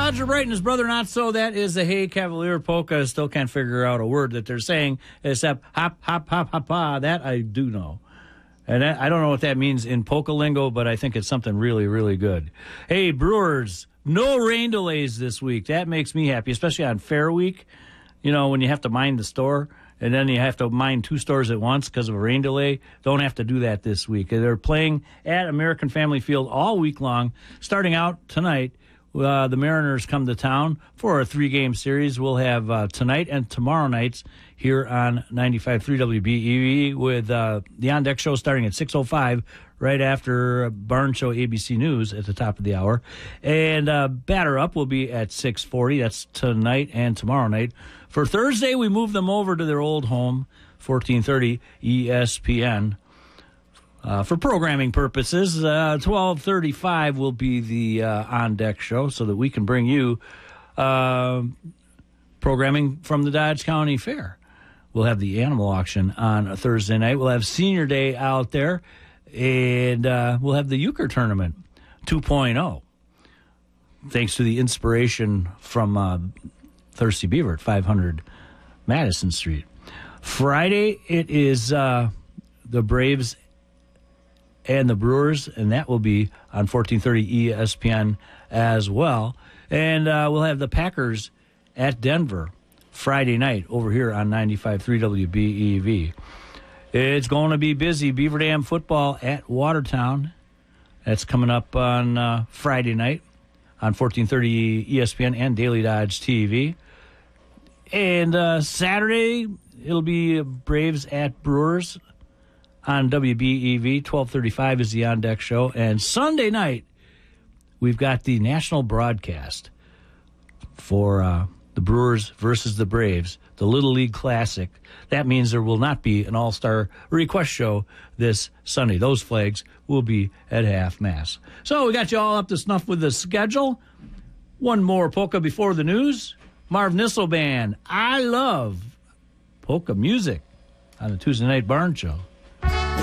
Roger Bright and his brother Not So. That is the Hey Cavalier Polka. Still can't figure out a word that they're saying except hop, hop, hop, hop, ha. That I do know. And I don't know what that means in polka lingo, but I think it's something really, really good. Hey, Brewers, no rain delays this week. That makes me happy, especially on Fair Week. You know, when you have to mind the store, and then you have to mind two stores at once because of a rain delay. Don't have to do that this week. They're playing at American Family Field all week long. Starting out tonight, the Mariners come to town for a 3-game series. We'll have tonight and tomorrow nights here on 95.3 WBEV with the On Deck Show starting at 6:05, right after Barn Show ABC News at the top of the hour. And Batter Up will be at 6:40. That's tonight and tomorrow night. For Thursday, we move them over to their old home, 1430 ESPN. For programming purposes, 12:35 will be the On Deck Show so that we can bring you programming from the Dodge County Fair. We'll have the animal auction on a Thursday night. We'll have Senior Day out there, and we'll have the Euchre Tournament 2.0, thanks to the inspiration from Thirsty Beaver at 500 Madison Street. Friday, it is the Braves and the Brewers, and that will be on 1430 ESPN as well. And we'll have the Packers at Denver Friday night over here on 95.3 WBEV. It's going to be busy. Beaver Dam football at Watertown. That's coming up on Friday night on 1430 ESPN and Daily Dodge TV. And Saturday, it'll be Braves at Brewers on WBEV. 12:35 is the On Deck Show. And Sunday night, we've got the national broadcast for the Brewers versus the Braves, the Little League Classic. That means there will not be an all-star request show this Sunday. Those flags will be at half-mast. So we got you all up to snuff with the schedule. One more polka before the news. Marv Nissel Band, I love polka music on the Tuesday Night Barn Show.